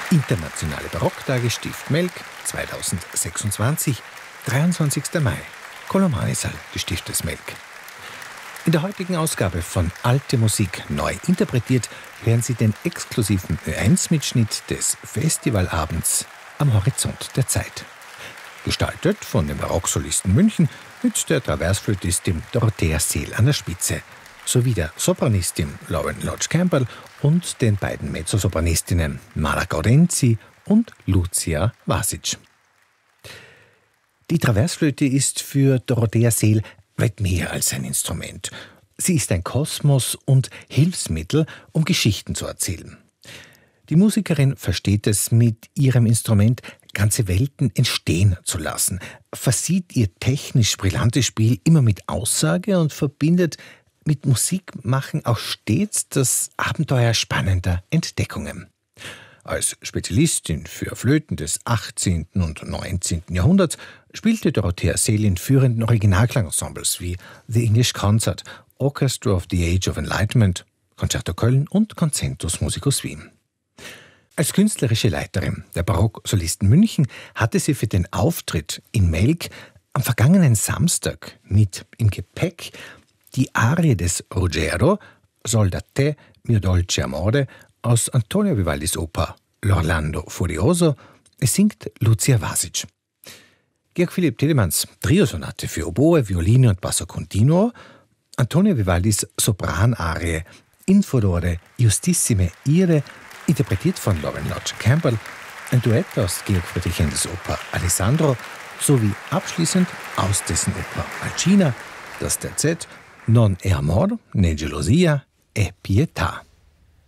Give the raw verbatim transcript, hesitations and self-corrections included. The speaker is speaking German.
Internationale Barocktage Stift Melk zweitausendsechsundzwanzig, dreiundzwanzigster Mai, Kolomanisaal des Stiftes Melk. In der heutigen Ausgabe von Alte Musik neu interpretiert hören Sie den exklusiven Ö eins Mitschnitt des Festivalabends am Horizont der Zeit. Gestaltet von dem Barocksolisten München mit der Traversflötistin Dorothea Seel an der Spitze, sowie der Sopranistin Lauren Lodge Campbell und den beiden Mezzosopranistinnen Mara Gaudenzi und Lucia Vasic. Die Traversflöte ist für Dorothea Seel weit mehr als ein Instrument. Sie ist ein Kosmos und Hilfsmittel, um Geschichten zu erzählen. Die Musikerin versteht es, mit ihrem Instrument ganze Welten entstehen zu lassen, versieht ihr technisch brillantes Spiel immer mit Aussage und verbindet mit Musikmachen auch stets das Abenteuer spannender Entdeckungen. Als Spezialistin für Flöten des achtzehnten und neunzehnten Jahrhunderts spielte Dorothea Seel in führenden Originalklangensembles wie The English Concert, Orchestra of the Age of Enlightenment, Concerto Köln und Concentus Musicus Wien. Als künstlerische Leiterin der Barocksolisten München hatte sie für den Auftritt in Melk am vergangenen Samstag mit im Gepäck die Arie des Ruggiero, Sol da te, mio dolce amore, aus Antonio Vivaldis Oper L'Orlando Furioso. Es singt Lucia Vasic. Georg Philipp Telemanns Triosonate für Oboe, Violine und Basso Continuo, Antonio Vivaldis Sopranarie In furore justissime ire, interpretiert von Lauren Lodge Campbell, ein Duett aus Georg Friedrich Händels Oper Alessandro sowie abschließend aus dessen Oper Alcina das Terzett Non è amor né gelosia è pietà.